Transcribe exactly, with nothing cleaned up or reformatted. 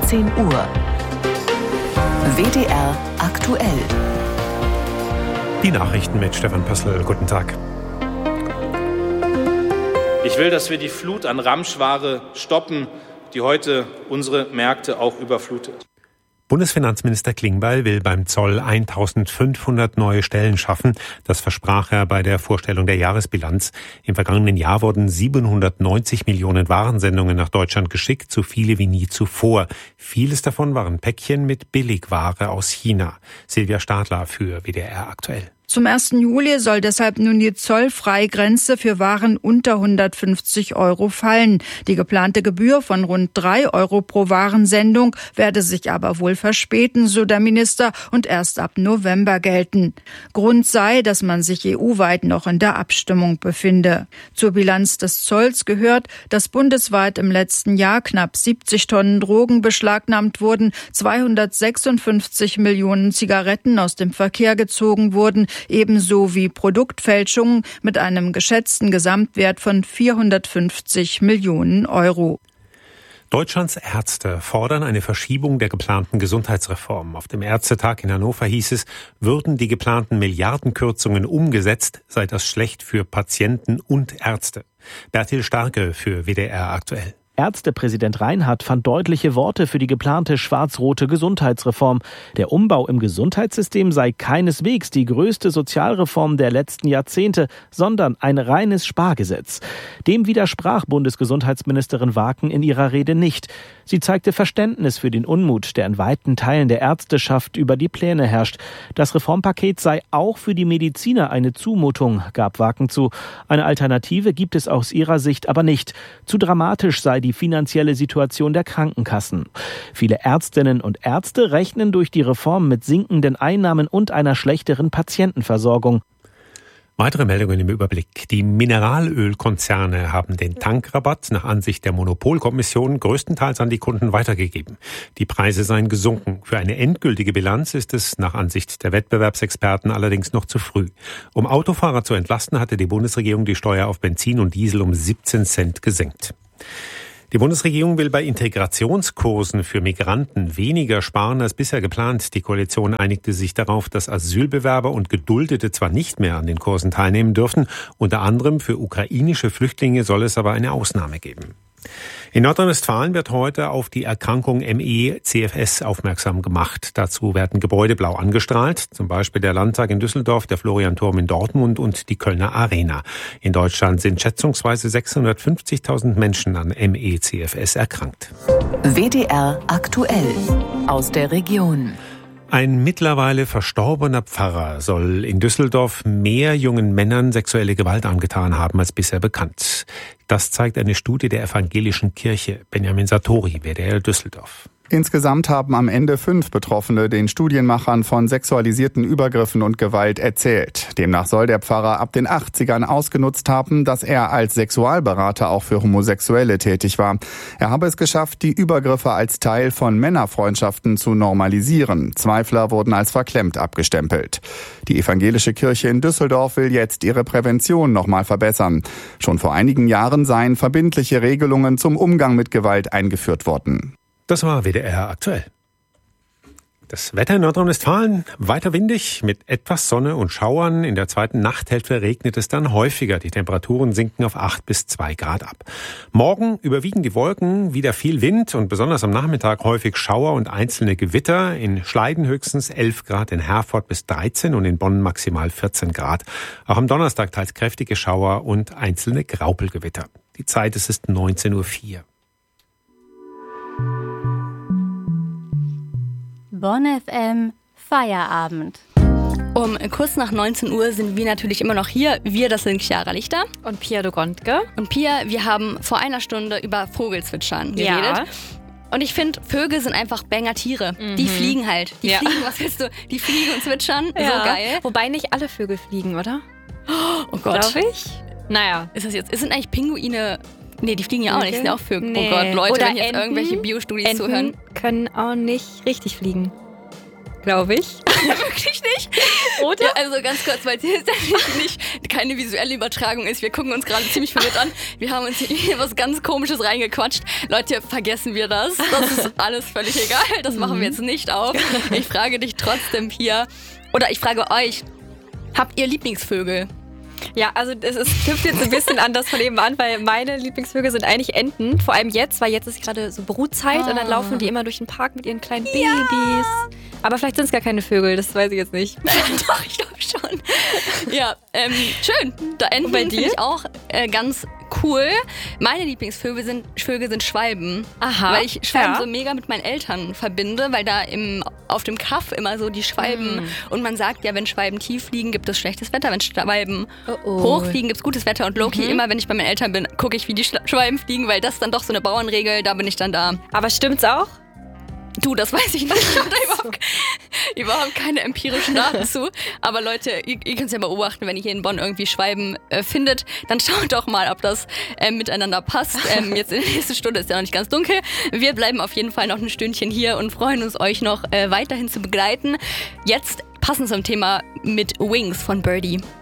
achtzehn Uhr. W D R aktuell. Die Nachrichten mit Stefan Pössl. Guten Tag. Ich will, dass wir die Flut an Ramschware stoppen, die heute unsere Märkte auch überflutet. Bundesfinanzminister Klingbeil will beim Zoll eintausendfünfhundert neue Stellen schaffen. Das versprach er bei der Vorstellung der Jahresbilanz. Im vergangenen Jahr wurden siebenhundertneunzig Millionen Warensendungen nach Deutschland geschickt, so viele wie nie zuvor. Vieles davon waren Päckchen mit Billigware aus China. Silvia Stadler für W D R aktuell. Zum ersten Juli soll deshalb nun die Zollfreigrenze für Waren unter hundertfünfzig Euro fallen. Die geplante Gebühr von rund drei Euro pro Warensendung werde sich aber wohl verspäten, so der Minister, und erst ab November gelten. Grund sei, dass man sich E U-weit noch in der Abstimmung befinde. Zur Bilanz des Zolls gehört, dass bundesweit im letzten Jahr knapp siebzig Tonnen Drogen beschlagnahmt wurden, zweihundertsechsundfünfzig Millionen Zigaretten aus dem Verkehr gezogen wurden, ebenso wie Produktfälschungen mit einem geschätzten Gesamtwert von vierhundertfünfzig Millionen Euro. Deutschlands Ärzte fordern eine Verschiebung der geplanten Gesundheitsreform. Auf dem Ärztetag in Hannover hieß es, würden die geplanten Milliardenkürzungen umgesetzt, sei das schlecht für Patienten und Ärzte. Bertil Starke für W D R aktuell. Ärztepräsident Reinhardt fand deutliche Worte für die geplante schwarz-rote Gesundheitsreform. Der Umbau im Gesundheitssystem sei keineswegs die größte Sozialreform der letzten Jahrzehnte, sondern ein reines Spargesetz. Dem widersprach Bundesgesundheitsministerin Waken in ihrer Rede nicht. Sie zeigte Verständnis für den Unmut, der in weiten Teilen der Ärzteschaft über die Pläne herrscht. Das Reformpaket sei auch für die Mediziner eine Zumutung, gab Waken zu. Eine Alternative gibt es aus ihrer Sicht aber nicht. Zu dramatisch sei die Die finanzielle Situation der Krankenkassen. Viele Ärztinnen und Ärzte rechnen durch die Reform mit sinkenden Einnahmen und einer schlechteren Patientenversorgung. Weitere Meldungen im Überblick. Die Mineralölkonzerne haben den Tankrabatt nach Ansicht der Monopolkommission größtenteils an die Kunden weitergegeben. Die Preise seien gesunken. Für eine endgültige Bilanz ist es nach Ansicht der Wettbewerbsexperten allerdings noch zu früh. Um Autofahrer zu entlasten, hatte die Bundesregierung die Steuer auf Benzin und Diesel um siebzehn Cent gesenkt. Die Bundesregierung will bei Integrationskursen für Migranten weniger sparen als bisher geplant. Die Koalition einigte sich darauf, dass Asylbewerber und Geduldete zwar nicht mehr an den Kursen teilnehmen dürfen. Unter anderem für ukrainische Flüchtlinge soll es aber eine Ausnahme geben. In Nordrhein-Westfalen wird heute auf die Erkrankung M E C F S aufmerksam gemacht. Dazu werden Gebäude blau angestrahlt, zum Beispiel der Landtag in Düsseldorf, der Florian-Turm in Dortmund und die Kölner Arena. In Deutschland sind schätzungsweise sechshundertfünfzigtausend Menschen an M E C F S erkrankt. W D R aktuell aus der Region. Ein mittlerweile verstorbener Pfarrer soll in Düsseldorf mehr jungen Männern sexuelle Gewalt angetan haben als bisher bekannt. Das zeigt eine Studie der Evangelischen Kirche. Benjamin Sartori, W D R Düsseldorf. Insgesamt haben am Ende fünf Betroffene den Studienmachern von sexualisierten Übergriffen und Gewalt erzählt. Demnach soll der Pfarrer ab den achtzigern ausgenutzt haben, dass er als Sexualberater auch für Homosexuelle tätig war. Er habe es geschafft, die Übergriffe als Teil von Männerfreundschaften zu normalisieren. Zweifler wurden als verklemmt abgestempelt. Die Evangelische Kirche in Düsseldorf will jetzt ihre Prävention nochmal verbessern. Schon vor einigen Jahren seien verbindliche Regelungen zum Umgang mit Gewalt eingeführt worden. Das war W D R aktuell. Das Wetter in Nordrhein-Westfalen weiter windig mit etwas Sonne und Schauern. In der zweiten Nachthälfte regnet es dann häufiger. Die Temperaturen sinken auf acht bis zwei Grad ab. Morgen überwiegen die Wolken, wieder viel Wind und besonders am Nachmittag häufig Schauer und einzelne Gewitter. In Schleiden höchstens elf Grad, in Herford bis dreizehn und in Bonn maximal vierzehn Grad. Auch am Donnerstag teils kräftige Schauer und einzelne Graupelgewitter. Die Zeit, es ist neunzehn Uhr vier. Bonn F M Feierabend. Um kurz nach neunzehn Uhr sind wir natürlich immer noch hier. Wir, das sind Chiara Lichter. Und Pia Dogondke. Und Pia, wir haben vor einer Stunde über Vogelzwitschern geredet. Ja. Und ich finde, Vögel sind einfach Banger-Tiere. Mhm. Die fliegen halt. Die ja. fliegen, was willst du? Die fliegen und zwitschern. Ja. So geil. Wobei nicht alle Vögel fliegen, oder? Oh Gott. Glaube ich. Naja. Ist das jetzt, sind eigentlich Pinguine... Nee, die fliegen ja auch okay. nicht, sind ja auch Vögel. Nee. Oh Gott, Leute, Oder wenn jetzt Enten, irgendwelche Biostudis Enten zuhören. können auch nicht richtig fliegen. Glaube ich. Wirklich nicht? Oder? Ja, also ganz kurz, weil es ist nicht, keine visuelle Übertragung ist. Wir gucken uns gerade ziemlich verwirrt an. Wir haben uns hier was ganz Komisches reingequatscht. Leute, vergessen wir das. Das ist alles völlig egal. Das machen wir jetzt nicht auf. Ich frage dich trotzdem hier, oder ich frage euch, habt ihr Lieblingsvögel? Ja, also es ist, knüpft jetzt ein bisschen an das von eben an, weil meine Lieblingsvögel sind eigentlich Enten. Vor allem jetzt, weil jetzt ist gerade so Brutzeit ah. und dann laufen die immer durch den Park mit ihren kleinen ja. Babys. Aber vielleicht sind es gar keine Vögel, das weiß ich jetzt nicht. Doch, ich glaube schon. Ja, ähm, schön. Da Enten finde ich auch äh, ganz cool. Meine Lieblingsvögel sind, Vögel sind Schwalben. Aha. Weil ich Schwalben ja. so mega mit meinen Eltern verbinde, weil da im, auf dem Kaff immer so die Schwalben mm. und man sagt ja, wenn Schwalben tief fliegen, gibt es schlechtes Wetter. Wenn Schwalben oh oh. hoch fliegen, gibt es gutes Wetter. Und Loki, mhm. immer wenn ich bei meinen Eltern bin, gucke ich, wie die Schwalben fliegen, weil das ist dann doch so eine Bauernregel, da bin ich dann da. Aber stimmt's auch? Du, das weiß ich nicht. Ich habe da überhaupt, überhaupt keine empirischen Daten zu. Aber Leute, ihr, ihr könnt es ja beobachten, wenn ihr hier in Bonn irgendwie Schwalben äh, findet, dann schaut doch mal, ob das äh, miteinander passt. Ähm, jetzt in der nächsten Stunde ist ja noch nicht ganz dunkel. Wir bleiben auf jeden Fall noch ein Stündchen hier und freuen uns, euch noch äh, weiterhin zu begleiten. Jetzt passend zum Thema mit Wings von Birdie.